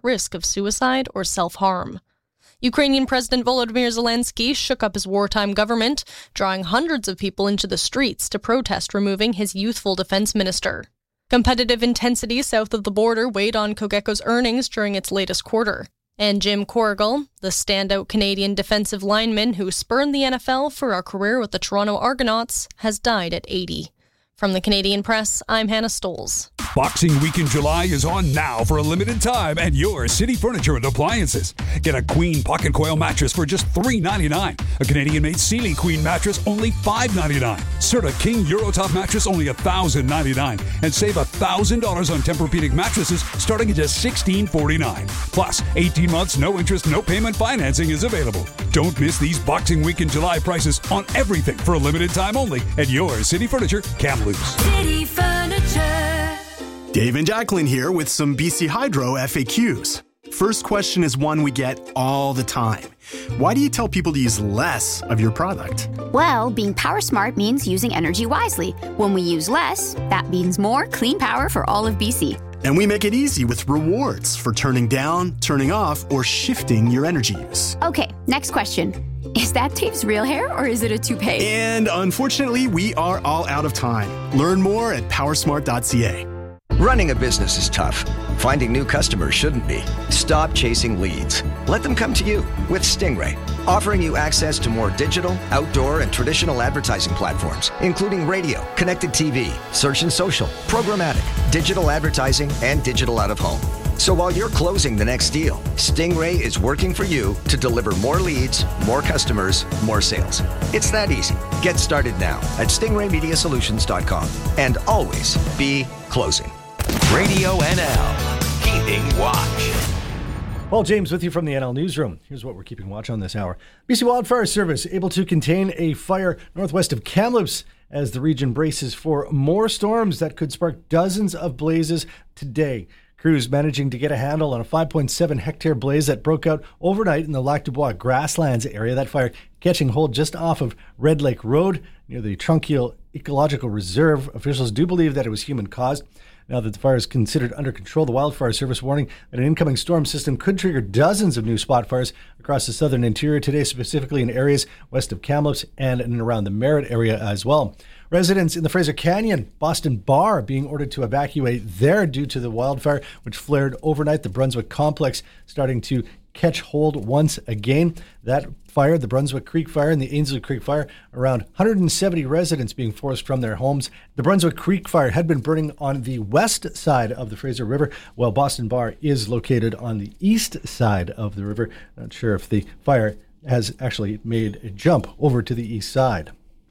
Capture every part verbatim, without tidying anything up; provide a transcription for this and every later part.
risk of suicide or self-harm. Ukrainian President Volodymyr Zelensky shook up his wartime government, drawing hundreds of people into the streets to protest removing his youthful defense minister. Competitive intensity south of the border weighed on Cogeco's earnings during its latest quarter. And Jim Corrigal, the standout Canadian defensive lineman who spurned the N F L for a career with the Toronto Argonauts, has died at eighty. From the Canadian Press, I'm Hannah Stoles. Boxing Week in July is on now for a limited time at your City Furniture and Appliances. Get a Queen Pocket Coil mattress for just three dollars and ninety-nine cents. A Canadian-made Sealy Queen mattress only five dollars and ninety-nine cents. Serta King Eurotop mattress only one thousand ninety-nine dollars. And save one thousand dollars on Tempur-Pedic mattresses starting at just sixteen forty-nine. Plus, eighteen months, no interest, no payment financing is available. Don't miss these Boxing Week in July prices on everything for a limited time only at your City Furniture, Kamloops. City Furniture. Dave and Jacqueline here with some B C Hydro F A Qs. First question is one we get all the time. Why do you tell people to use less of your product? Well, being power smart means using energy wisely. When we use less, that means more clean power for all of B C. And we make it easy with rewards for turning down, turning off, or shifting your energy use. Okay, next question. Is that Dave's real hair or is it a toupee? And unfortunately, we are all out of time. Learn more at powersmart dot c a. Running a business is tough. Finding new customers shouldn't be. Stop chasing leads. Let them come to you with Stingray, offering you access to more digital, outdoor, and traditional advertising platforms, including radio, connected T V, search and social, programmatic, digital advertising, and digital out-of-home. So while you're closing the next deal, Stingray is working for you to deliver more leads, more customers, more sales. It's that easy. Get started now at stingray media solutions dot com and always be closing. Radio N L, keeping watch. Paul James with you from the N L Newsroom. Here's what we're keeping watch on this hour. B C Wildfire Service able to contain a fire northwest of Kamloops as the region braces for more storms that could spark dozens of blazes today. Crews managing to get a handle on a five point seven hectare blaze that broke out overnight in the Lac du Bois grasslands area. That fire catching hold just off of Red Lake Road near the Trunkiel Ecological Reserve. Officials do believe that it was human caused. Now that the fire is considered under control, the Wildfire Service warning that an incoming storm system could trigger dozens of new spot fires across the southern interior today, specifically in areas west of Kamloops and in and around the Merritt area as well. Residents in the Fraser Canyon, Boston Bar, being ordered to evacuate there due to the wildfire, which flared overnight. The Brunswick complex starting to catch hold once again. That fire, the Brunswick Creek fire and the Ainslie Creek fire, around one hundred seventy residents being forced from their homes. The Brunswick Creek fire had been burning on the west side of the Fraser River, while Boston Bar is located on the east side of the river. Not sure if the fire has actually made a jump over to the east side.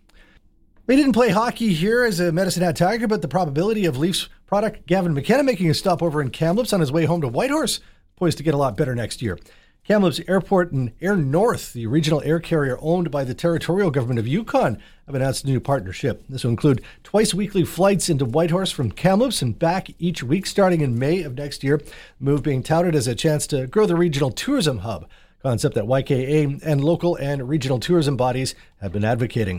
We didn't play hockey here as a Medicine Hat Tiger, but the probability of Leafs product Gavin McKenna making a stop over in Kamloops on his way home to Whitehorse poised to get a lot better next year. Kamloops Airport and Air North, the regional air carrier owned by the territorial government of Yukon, have announced a new partnership. This will include twice weekly flights into Whitehorse from Kamloops and back each week starting in May of next year. The move being touted as a chance to grow the regional tourism hub, concept that Y K A and local and regional tourism bodies have been advocating.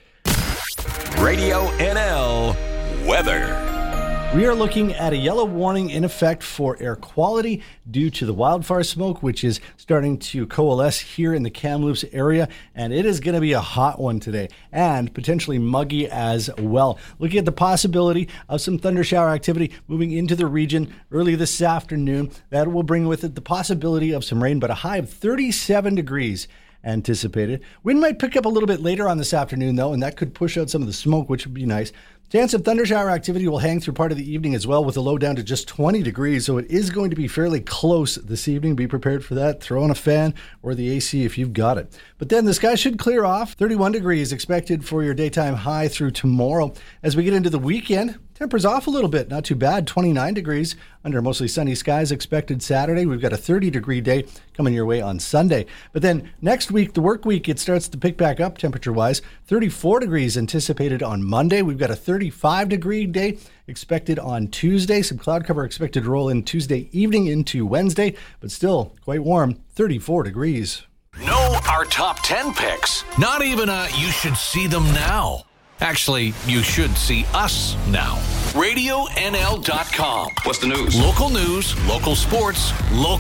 Radio N L weather. We are looking at a yellow warning in effect for air quality due to the wildfire smoke, which is starting to coalesce here in the Kamloops area. And it is going to be a hot one today and potentially muggy as well. Looking at the possibility of some thunder shower activity moving into the region early this afternoon. That will bring with it the possibility of some rain, but a high of thirty-seven degrees anticipated. Wind might pick up a little bit later on this afternoon, though, and that could push out some of the smoke, which would be nice. Chance of thunder shower activity will hang through part of the evening as well, with a low down to just twenty degrees, so it is going to be fairly close this evening. Be prepared for that. Throw on a fan or the A C if you've got it. But then the sky should clear off. thirty-one degrees expected for your daytime high through tomorrow. As we get into the weekend, tempers off a little bit. Not too bad. twenty-nine degrees under mostly sunny skies expected Saturday. We've got a thirty degree day coming your way on Sunday. But then next week, the work week, it starts to pick back up temperature wise. thirty-four degrees anticipated on Monday. We've got a thirty-five degree day expected on Tuesday. Some cloud cover expected to roll in Tuesday evening into Wednesday, but still quite warm. thirty-four degrees. Know our top ten picks. Not even a you should see them now. Actually, you should see us now. radio N L dot com. What's the news? Local news, local sports, local